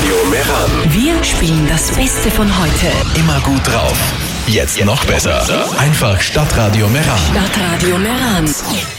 Stadtradio Meran. Wir spielen das Beste von heute. Immer gut drauf. Jetzt noch besser. Einfach Stadtradio Meran. Stadtradio Meran.